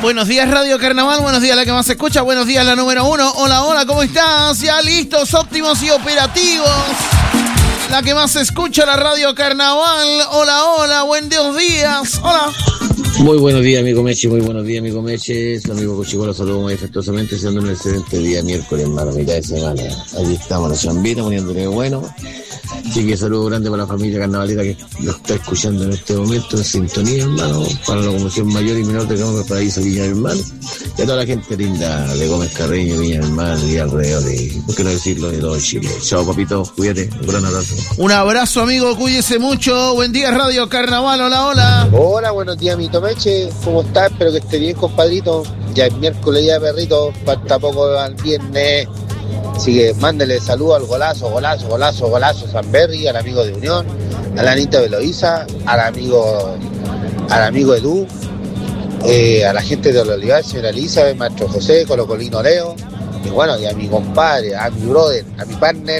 Buenos días Radio Carnaval, buenos días la que más se escucha, buenos días la número 1. Hola, hola, ¿cómo estás? Ya listos, óptimos y operativos. La que más se escucha, la Radio Carnaval. Hola, hola, buenos días. Hola. Muy buenos días, amigo Meche, muy buenos días, amigo Meche. Su amigo Cochico, los saludo muy afectuosamente, siendo un excelente día miércoles, hermano, mitad de semana. Allí estamos, la chambita, poniéndole bueno. Así que saludo grande para la familia carnavalera que lo está escuchando en este momento en sintonía, hermano, para la Locomoción Mayor y Menor de Gómez Paraíso, Viña del Mar, y a toda la gente linda de Gómez Carreño, Viña del Mar y alrededor de, por qué no decirlo, de todo Chile. Chao, papito, cuídate, un gran abrazo. Un abrazo, amigo, cuídese mucho. Buen día, Radio Carnaval, hola, hola. Hola, buenos días, mi Tomeche, ¿cómo estás? Espero que esté bien, compadrito. Ya es miércoles, ya perrito, falta poco al viernes. Así que mándele saludos al golazo Sanberry, al amigo de Unión, a la Anita Veloiza, al amigo Edu, a la gente de Olivar, señora Elizabeth, maestro José, Colocolino Leo, y bueno, y a mi compadre, a mi brother, a mi partner,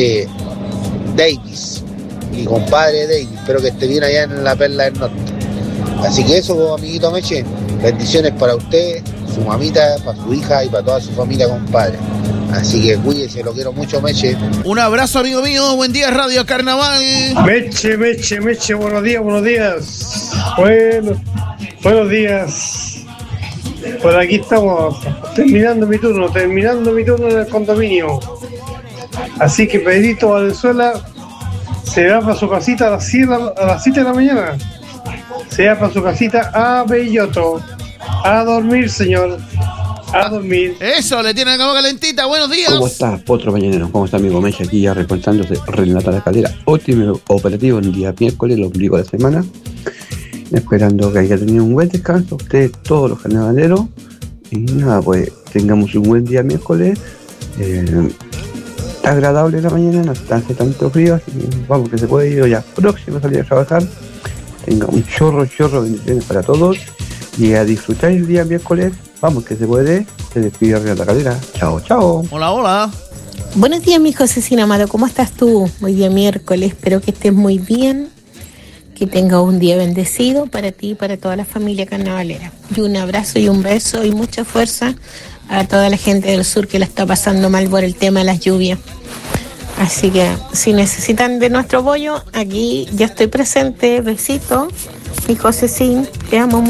Davis, mi compadre Davis, espero que esté bien allá en la Perla del Norte. Así que eso, amiguito Meche, bendiciones para usted, su mamita, para su hija y para toda su familia, compadre. Así que cuídese, lo quiero mucho, Meche. Un abrazo, amigo mío. Buen día, Radio Carnaval. Meche, buenos días. Buenos días. Por aquí estamos, terminando mi turno en el condominio. Así que Pedrito Valenzuela se va para su casita a las 7 de la mañana. Se va para su casita a Belloto. A dormir, señor. A dormir. Eso, le tiene la cama calentita. Buenos días. ¿Cómo está, Potro Mañanero? ¿Cómo está, amigo Meche? Aquí ya reportándose Renata La Calera. Óptimo operativo en día miércoles, el ombligo de la semana. Esperando que haya tenido un buen descanso. Ustedes, todos los carnavaleros. Y nada, pues tengamos un buen día miércoles. Agradable la mañana, no hace tanto frío. Así que vamos, que se puede ir ya próximo a salir a trabajar. Tenga un chorro de bendiciones para todos. Y a disfrutar el día miércoles. Vamos, que se puede. Se despide Renata Calera. Chao, chao. Hola, hola. Buenos días, mi Josecina Amado. ¿Cómo estás tú? Hoy día miércoles. Espero que estés muy bien. Que tengas un día bendecido para ti y para toda la familia carnavalera. Y un abrazo y un beso y mucha fuerza a toda la gente del sur que la está pasando mal por el tema de las lluvias. Así que si necesitan de nuestro apoyo, aquí ya estoy presente. Besito. Mi Josecín, te amo mucho.